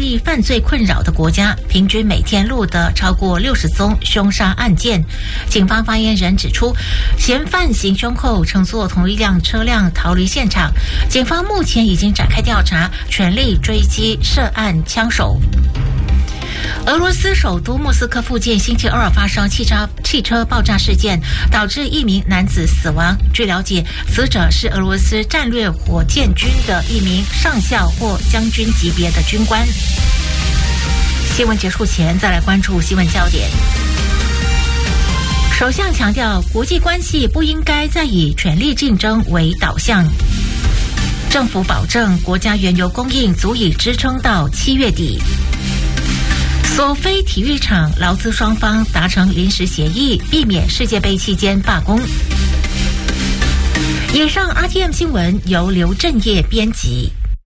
力犯罪困扰的国家，平均每天录得超过60宗凶杀案件。警方发言人指出，嫌犯行凶后乘坐同一辆车辆逃离现场，警方目前已经展开调查，全力追击涉案枪手。俄罗斯首都莫斯科附近星期二发生汽车爆炸事件，导致1名男子死亡。据了解，死者是俄罗斯战略火箭军的1名上校或将军级别的军官。新闻结束前，再来关注新闻焦点。首相强调，国际关系不应该再以权力竞争为导向。政府保证国家原油供应足以支撑到7月底。索菲体育场劳资双方达成临时协议，避免世界杯期间罢工。以上 RTM 新闻由刘正业编辑。